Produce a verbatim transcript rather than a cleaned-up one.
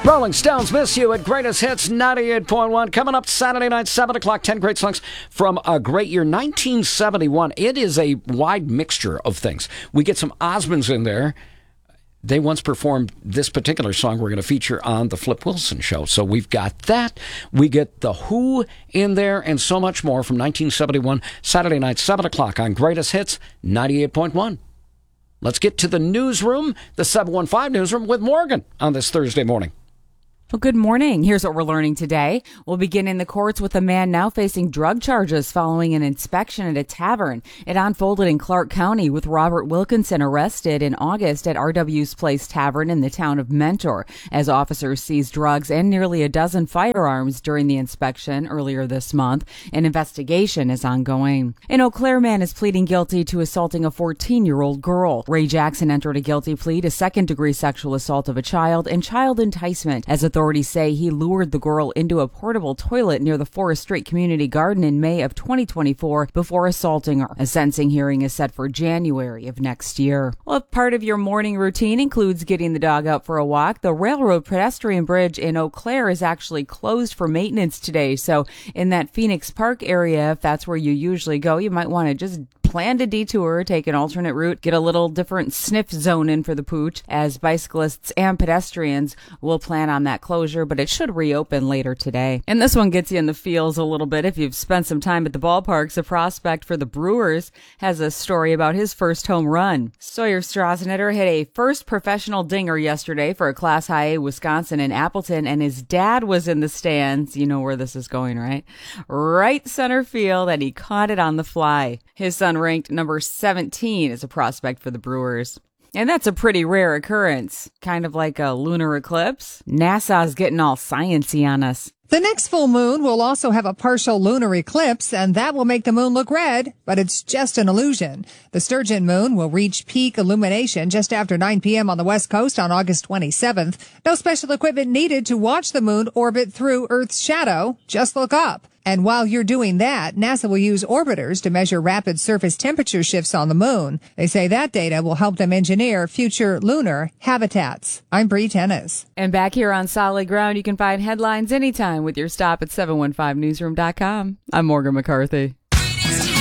Rolling Stones Miss You at Greatest Hits ninety-eight point one. Coming up Saturday night, seven o'clock, ten great songs from a great year, nineteen seventy-one. It is a wide mixture of things. We get some Osmonds in there. They once performed this particular song we're going to feature on the Flip Wilson Show. So we've got that. We get The Who in there and so much more from nineteen seventy-one, Saturday night, seven o'clock on Greatest Hits ninety-eight point one. Let's get to the newsroom, the seven one five newsroom with Morgan on this Thursday morning. Well, good morning. Here's what we're learning today. We'll begin in the courts with a man now facing drug charges following an inspection at a tavern. It unfolded in Clark County with Robert Wilkinson arrested in August at R W's Place Tavern in the town of Mentor as officers seized drugs and nearly a dozen firearms during the inspection earlier this month. An investigation is ongoing. An Eau Claire man is pleading guilty to assaulting a fourteen-year-old girl. Ray Jackson entered a guilty plea to second-degree sexual assault of a child and child enticement as authorities Authorities say he lured the girl into a portable toilet near the Forest Street Community Garden in May of twenty twenty-four before assaulting her. A sentencing hearing is set for January of next year. Well, if part of your morning routine includes getting the dog out for a walk, the railroad pedestrian bridge in Eau Claire is actually closed for maintenance today. So in that Phoenix Park area, if that's where you usually go, you might want to just plan a detour, take an alternate route, get a little different sniff zone in for the pooch, as bicyclists and pedestrians will plan on that closure, but it should reopen later today. And this one gets you in the feels a little bit if you've spent some time at the ballparks. A prospect for the Brewers has a story about his first home run. Sawyer Strasnetter hit a first professional dinger yesterday for a Class High A Wisconsin in Appleton, and his dad was in the stands. You know where this is going, right? Right center field, and he caught it on the fly. His son ranked number seventeen as a prospect for the Brewers. And that's a pretty rare occurrence. Kind of like a lunar eclipse. NASA's getting all sciencey on us. The next full moon will also have a partial lunar eclipse, and that will make the moon look red, but it's just an illusion. The Sturgeon moon will reach peak illumination just after nine p.m. on the west coast on August twenty-seventh. No special equipment needed to watch the moon orbit through Earth's shadow. Just look up. And while you're doing that, NASA will use orbiters to measure rapid surface temperature shifts on the moon. They say that data will help them engineer future lunar habitats. I'm Bree Tennis. And back here on Solid Ground, you can find headlines anytime with your stop at seven one five newsroom dot com. I'm Morgan McCarthy.